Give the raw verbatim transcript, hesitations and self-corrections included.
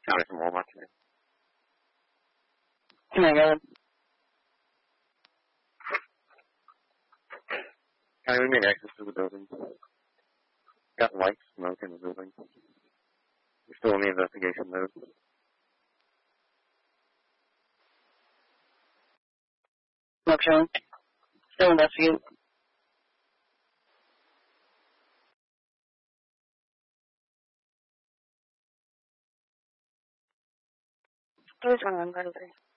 County from Walmart today. Oh my god. County, we made access to the building. Got light smoke in the building. We're still in the investigation mode. Smoke shown. Still investigating. Who's going on, by the way?